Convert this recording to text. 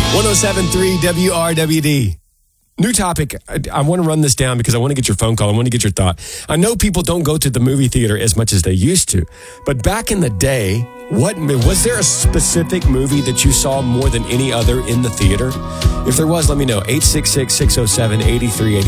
107.3 WRWD. New topic. I want to run this down because I want to get your phone call. I want to get your thought. I know people don't go to the movie theater as much as they used to, but back in the day, was there a specific movie that you saw more than any other in the theater? If there was, let me know. 866-607-8383.